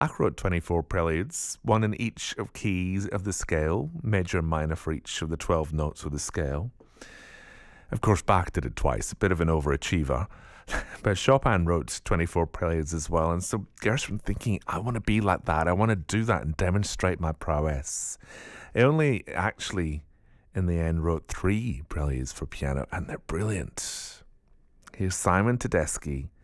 Bach wrote 24 preludes, one in each of keys of the scale, major and minor for each of the 12 notes of the scale. Of course, Bach did it twice, a bit of an overachiever. But Chopin wrote 24 preludes as well, and so Gershwin thinking, I want to be like that, I want to do that and demonstrate my prowess. He only actually, in the end, wrote 3 preludes for piano, and they're brilliant. Here's Simon Tedeschi